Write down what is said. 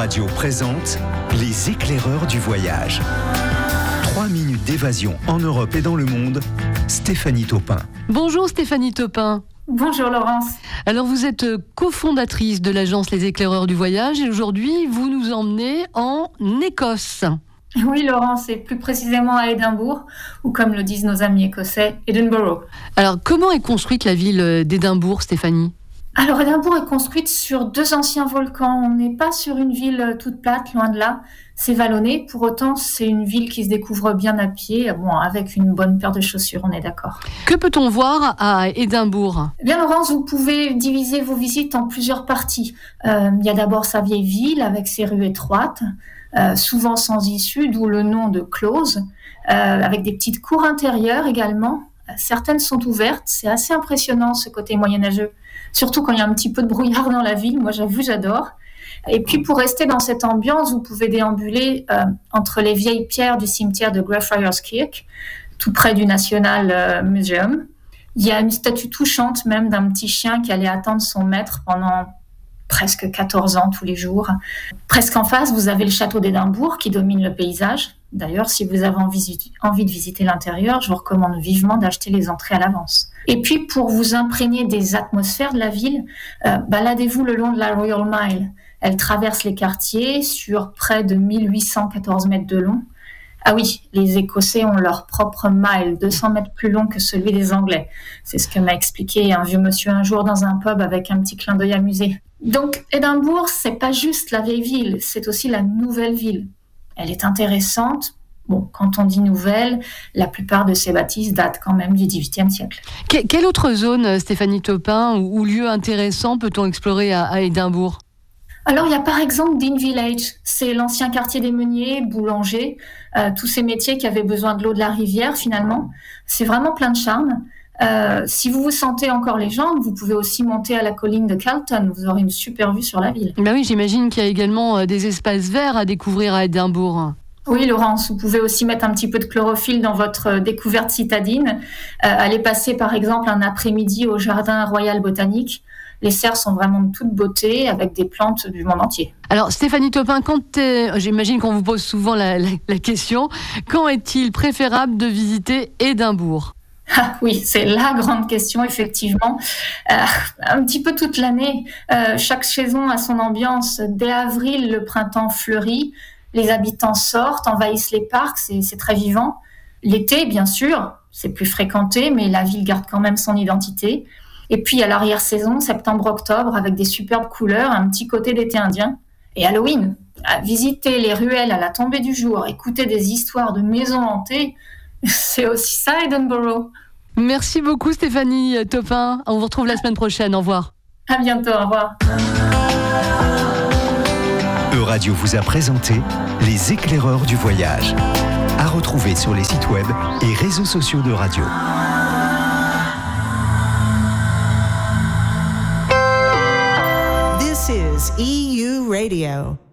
Radio présente Les éclaireurs du voyage. 3 minutes d'évasion en Europe et dans le monde. Stéphanie Taupin. Bonjour Stéphanie Taupin. Bonjour Laurence. Alors vous êtes cofondatrice de l'agence Les éclaireurs du voyage et aujourd'hui vous nous emmenez en Écosse. Oui Laurence, et plus précisément à Édimbourg, ou comme le disent nos amis écossais, Edinburgh. Alors comment est construite la ville d'Édimbourg, Stéphanie ? Alors Édimbourg est construite sur 2 anciens volcans. On n'est pas sur une ville toute plate, loin de là. C'est vallonné, pour autant c'est une ville qui se découvre bien à pied, avec une bonne paire de chaussures, on est d'accord. Que peut-on voir à Édimbourg ? Eh bien Laurence, vous pouvez diviser vos visites en plusieurs parties. Il y a d'abord sa vieille ville avec ses rues étroites, souvent sans issue, d'où le nom de close, avec des petites cours intérieures également. Certaines sont ouvertes, c'est assez impressionnant ce côté moyenâgeux, surtout quand il y a un petit peu de brouillard dans la ville, moi j'avoue j'adore. Et puis pour rester dans cette ambiance, vous pouvez déambuler entre les vieilles pierres du cimetière de Greyfriars Kirk, tout près du National Museum. Il y a une statue touchante même d'un petit chien qui allait attendre son maître pendant presque 14 ans tous les jours. Presque en face, vous avez le château d'Édimbourg qui domine le paysage. D'ailleurs, si vous avez envie de visiter l'intérieur, je vous recommande vivement d'acheter les entrées à l'avance. Et puis, pour vous imprégner des atmosphères de la ville, baladez-vous le long de la Royal Mile. Elle traverse les quartiers sur près de 1814 mètres de long. Ah oui, les Écossais ont leur propre mile, 200 mètres plus long que celui des Anglais. C'est ce que m'a expliqué un vieux monsieur un jour dans un pub avec un petit clin d'œil amusé. Donc, Édimbourg, c'est pas juste la vieille ville, c'est aussi la nouvelle ville. Elle est intéressante. Bon, quand on dit nouvelle, la plupart de ces bâtisses datent quand même du XVIIIe siècle. Quelle autre zone, Stéphanie Taupin, ou lieu intéressant peut-on explorer à Édimbourg ? Alors, il y a par exemple Dean Village, c'est l'ancien quartier des meuniers, boulangers, tous ces métiers qui avaient besoin de l'eau de la rivière finalement. C'est vraiment plein de charme. Si vous vous sentez encore les jambes, vous pouvez aussi monter à la colline de Carlton, vous aurez une super vue sur la ville. Ben oui, j'imagine qu'il y a également des espaces verts à découvrir à Édimbourg. Oui, Laurence, vous pouvez aussi mettre un petit peu de chlorophylle dans votre découverte citadine. Allez passer par exemple un après-midi au jardin Royal Botanique. Les serres sont vraiment de toute beauté avec des plantes du monde entier. Alors Stéphanie Taupin, j'imagine qu'on vous pose souvent la question, quand est-il préférable de visiter Édimbourg ? Ah oui, c'est la grande question, effectivement. Un petit peu toute l'année. Chaque saison a son ambiance. Dès avril, le printemps fleurit. Les habitants sortent, envahissent les parcs, c'est très vivant. L'été, bien sûr, c'est plus fréquenté, mais la ville garde quand même son identité. Et puis à l'arrière-saison, septembre-octobre, avec des superbes couleurs, un petit côté d'été indien. Et Halloween, visiter les ruelles à la tombée du jour, écouter des histoires de maisons hantées, c'est aussi ça Edinburgh. Merci beaucoup Stéphanie Taupin, on vous retrouve la semaine prochaine, au revoir. À bientôt, au revoir. Euradio vous a présenté Les éclaireurs du voyage. À retrouver sur les sites web et réseaux sociaux de Radio. This is EU Radio.